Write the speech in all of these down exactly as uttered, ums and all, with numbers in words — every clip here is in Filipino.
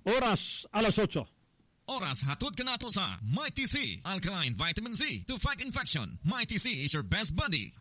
Oras alas otso. Oras hatod ka nato sa Mighty C, Alkaline Vitamin C to fight infection. Mighty C is your best buddy.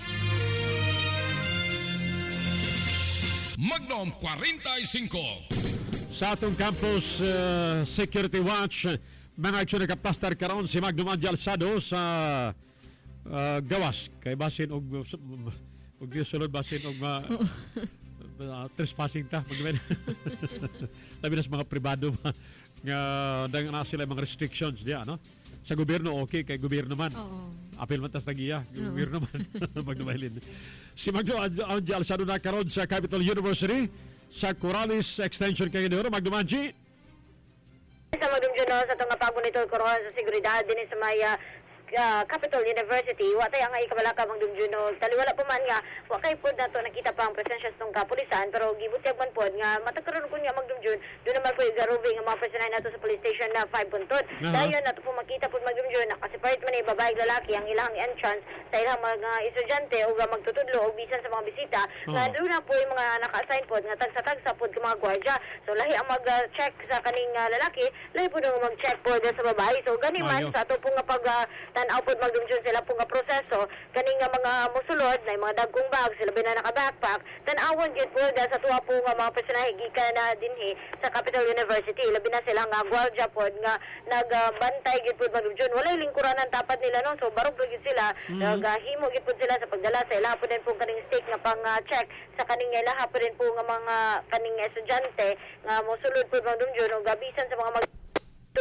Magnum forty-five. Sa atong campus uh, security watch, mga aksyon nagaplastar karon si Magnum Angie Alzado sa uh, gawas. Kay basin og og sulod basin og uh, uh, trespassing ta. Labi na sa mga pribado nga dang na sila mga restrictions diya, no? Sa gobyerno okay, kay gobyerno man. Oo. Apil man tas nagiya, gobyerno man. Magdumailin. Si Magnum Angie Alzado na karon sa Capital University sa Corales Extension kay Gidoro. Magnum Angie. Sa Magnum Juno sa itong pag-monitor koron sa seguridad din sa may uh, uh, Capital University, watay ang ikabalaka Magnum Juno. Taliwala po man nga, wakay po na to nakita pa ang presensya sa itong kapulisan, pero gibutyag man po nga matagkaroon ko nga Magnum Juno, doon naman po yung garubing ang mga personay nato sa police station na five puntod. Uh-huh. Dahil yun, nato po makita po Magnum Juno, nakaseparate man yung babae lalaki ang ilang entrance sa ilang mga estudyante o magtutudlo o bisan sa mga bisita. Uh-huh. Nga doon na po yung mga naka-assign po, nga tagsa-tagsa po yung mga gwardya. So lahi ang mag-check sa kaning uh, lalaki, lahi po nung mag-check po sa babae. So gani man sa ato po nga pag uh, tanaw po Magnum Juno sila po nga proseso, kaning nga mga musulod na yung mga dagkong bag, sila ba na naka-backpack, tanawon gid po sa tuwa po nga mga personahe gikan na dinhi sa Capital University. Labi na sila nga gwardya po nga nagbantay uh, gid po Magnum Juno. Walay lingkuranan tapat nila no. So barog gid sila, mm-hmm. naghimo gid po sila sa pagdala sa ilaha po din po kaning stake nga pang uh, check sa kaning ilaha po din po nga mga kaning estudyante nga mosulod po Magnum Juno gabisan sa mga mag